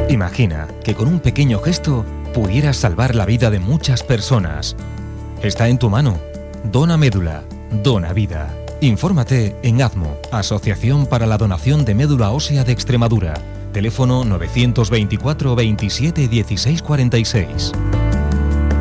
Imagina que con un pequeño gesto pudieras salvar la vida de muchas personas. Está en tu mano. Dona médula. Dona vida. Infórmate en ADMO, Asociación para la Donación de Médula Ósea de Extremadura. Teléfono 924 27 16 46.